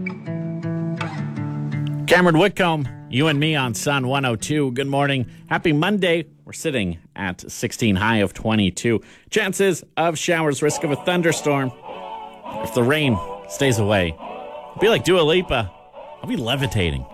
Cameron Whitcomb, you and me on Sun 102. Good morning. Happy Monday. We're sitting at 16, high of 22. Chances of showers, risk of a thunderstorm. If the rain stays away, I'll be like Dua Lipa. I'll be levitating.